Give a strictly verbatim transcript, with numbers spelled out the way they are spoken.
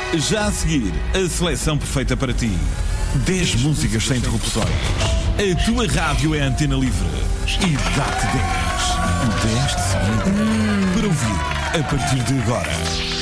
Já a seguir, a seleção perfeita para ti. dez músicas sem interrupções. A tua rádio é a Antena Livre. E dá-te dez. dez de seguida. Para ouvir a partir de agora.